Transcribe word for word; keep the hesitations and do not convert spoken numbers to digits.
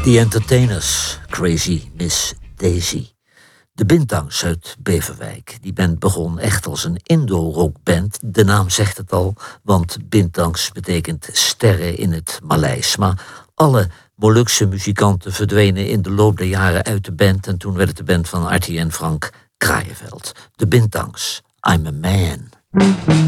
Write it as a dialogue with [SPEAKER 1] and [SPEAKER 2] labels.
[SPEAKER 1] The Entertainers, Crazy Miss Daisy. De Bintangs uit Beverwijk. Die band begon echt als een Indo-rockband. De naam zegt het al, want Bintangs betekent sterren in het Maleis. Maar alle Molukse muzikanten verdwenen in de loop der jaren uit de band. En toen werd het de band van Artie en Frank Kraaienveld. De Bintangs, I'm a Man.